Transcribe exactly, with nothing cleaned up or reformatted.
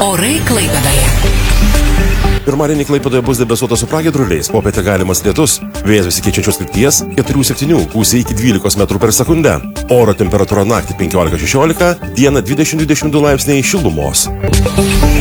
Orai Klaipėdoje. Pirmadienį Klaipėdoje bus debesuota su pragiedruliais, popietę galimas lietus, vėjas besikeičiančios krypties keturių septynių, gūsiai iki dvylikos metrų per sekundę. Oro temperatūra naktį penkiolika šešiolika, dieną dvidešimt dvidešimt du laipsniai šilumos.